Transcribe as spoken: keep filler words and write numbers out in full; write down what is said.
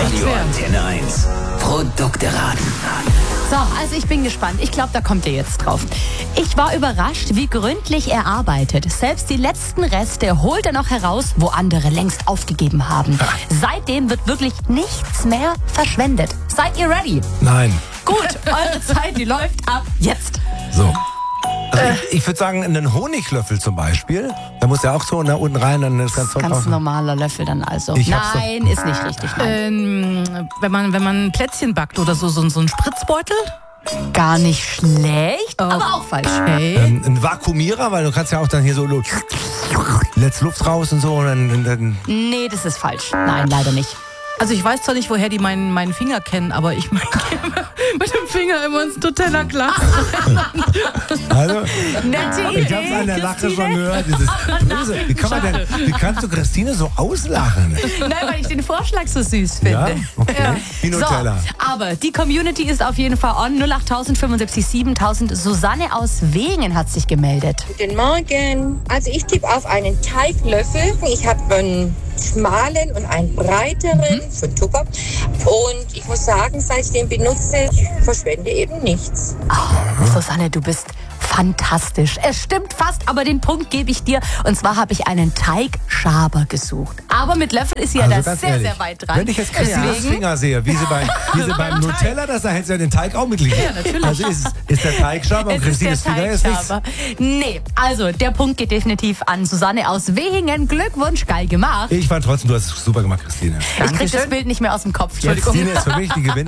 Radio Antenne eins. Produkte raten. So, also ich bin gespannt. Ich glaube, da kommt ihr jetzt drauf. Ich war überrascht, wie gründlich er arbeitet. Selbst die letzten Reste holt er noch heraus, wo andere längst aufgegeben haben. Seitdem wird wirklich nichts mehr verschwendet. Seid ihr ready? Nein. Gut, eure Zeit, die läuft ab jetzt. So. Also äh. ich, ich würde sagen, einen Honiglöffel zum Beispiel. Da muss ja auch so nach unten rein, dann ist ganz Ganz drauf. normaler Löffel dann also. Ich hab's Nein, ist nicht richtig. Nein. Ähm, wenn man wenn man Plätzchen backt oder so, so, so ein Spritzbeutel? Gar nicht schlecht, aber auch falsch. Okay. Ähm, ein Vakuumierer, weil du kannst ja auch dann hier so let's Luft raus und so. Und dann, dann Nee, das ist falsch. Nein, leider nicht. Also ich weiß zwar nicht, woher die meinen, meinen Finger kennen, aber ich meine mit dem Finger immer ins Nutella-Glas. Also, Nette ich hab's an der Lache schon gehört. Dieses Böse. Wie, kann man denn, wie kannst du Christine so auslachen? Nein, weil ich den Vorschlag so süß finde. Ja? Okay. Ja. Wie Nutella. So, aber die Community ist auf jeden Fall on. null acht fünfundsiebzig siebentausend. Susanne aus Wehen hat sich gemeldet. Guten Morgen. Also ich tippe auf einen Teiglöffel. Ich habe einen schmalen und einen breiteren von Tupper. Und ich muss sagen, seit ich den benutze, ich verschwende eben nichts. Oh, Susanne, du bist fantastisch. Es stimmt fast, aber den Punkt gebe ich dir. Und zwar habe ich einen Teigschaber gesucht. Aber mit Löffel ist sie ja Also da ganz sehr, ehrlich, sehr weit dran. Wenn ich jetzt Christines Deswegen- Finger sehe, wie sie beim, wie sie beim Nutella, das, da hätte sie ja den Teig auch mitliegen. Ja, natürlich. Also ist, ist der Teigschaber und Es ist der Christines Finger ist nichts. Teigschaber. Nee, also der Punkt geht definitiv an Susanne aus Wehingen. Glückwunsch, geil gemacht. Ich fand trotzdem, du hast es super gemacht, Christine. Ich krieg das Bild nicht mehr aus dem Kopf. Entschuldigung. Christine ist für mich die Gewinnerin.